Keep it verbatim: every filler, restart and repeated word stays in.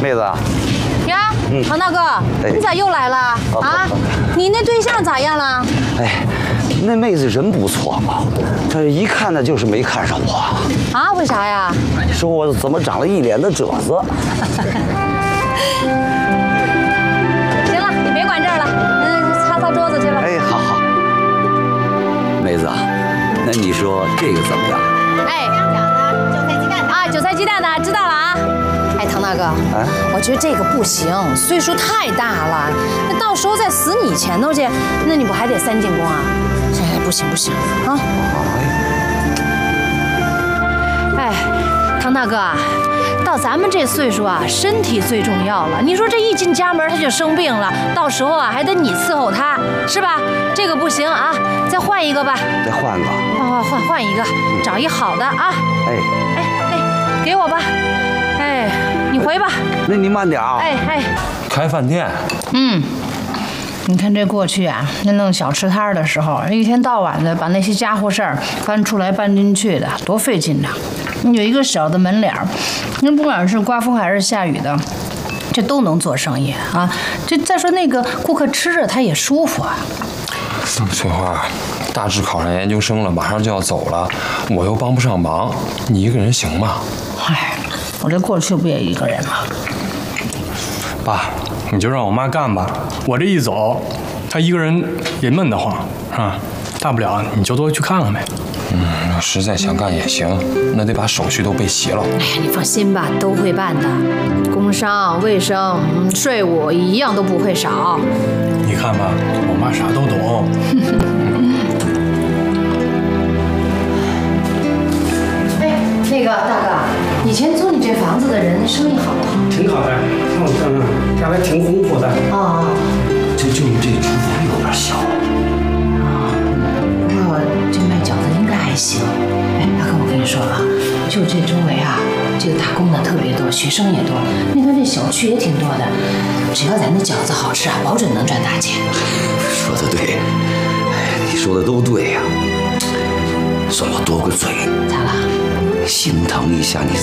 妹子。 呀， 嗯唐大哥， 哎你咋又来了啊？你那对象咋样了？ 哎，那妹子人不错嘛，这一看呢就是没看上我。 啊？为啥呀？ 说我怎么长了一脸的褶子。 行了，你别管这儿了，嗯，擦擦桌子去吧。 哎，好好。妹子，那你说这个怎么样？ 哎，韭菜鸡蛋的啊，韭菜鸡蛋的，知道了啊。哎，唐大哥， 哎， 我觉得这个不行，岁数太大了，那到时候再死你前头去，那你不还得三进宫啊？哎，不行不行啊！哎，唐大哥啊，到咱们这岁数啊，身体最重要了。你说这一进家门他就生病了，到时候啊还得你伺候他，是吧？这个不行啊，再换一个吧。 再换个。 换换换换一个，找一好的啊！ 哎哎哎，给我吧。哎，你回吧。 那你慢点啊。 哎哎， 开饭店。 嗯。你看这过去啊，那弄小吃摊的时候，一天到晚的把那些家伙事儿搬出来搬进去的，多费劲呐！有一个小的门脸儿，那不管是刮风还是下雨的，这都能做生意啊。这再说那个顾客吃着他也舒服啊。 翠花，大志考上研究生了，马上就要走了，我又帮不上忙，你一个人行吗？ 唉，我这过去不也一个人吗？ 爸，你就让我妈干吧，我这一走，她一个人也闷得慌啊。大不了你就多去看看呗。 嗯，要实在想干也行，那得把手续都备齐了。 哎呀，你放心吧，都会办的，工商、卫生、税务一样都不会少。 你看吧，我妈啥都懂。 哎，那个大哥，以前租你这房子的人生意好不好？ 挺好的，看我这样，将来挺丰富的。 啊， 就就你这厨房有点小。 啊，不过这卖饺子应该还行。哎，大哥，我跟你说啊，就这周围啊，这个打工的特别多，学生也多。你看这小区也挺多的，只要咱的饺子好吃啊，保准能赚大钱。 说的对，哎，你说的都对呀、算我多个嘴。 咋了？ 心疼一下你